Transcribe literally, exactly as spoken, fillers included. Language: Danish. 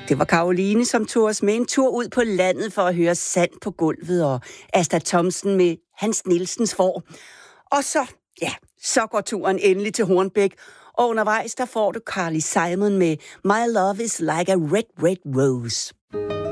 Det var Karoline, som tog os med en tur ud på landet for at høre Sand på gulvet og Asta Thomsen med Hans Nielsens får. Og så, ja, så går turen endelig til Hornbæk, og undervejs der får du Carly Simon med My Love is Like a Red, Red Rose.